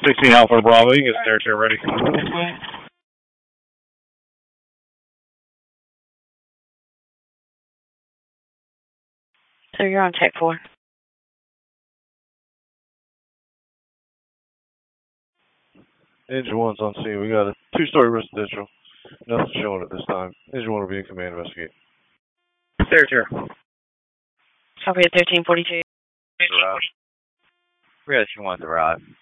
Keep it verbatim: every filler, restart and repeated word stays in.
sixteen Alpha Bravo, you can get territory ready. So you're on tech four. Engine one's on scene. We got a two-story residential. Nothing showing at this time. Engine one will be in command. Investigate. Territory. Copy at thirteen forty-two. Arrive. Three oh two one arrive.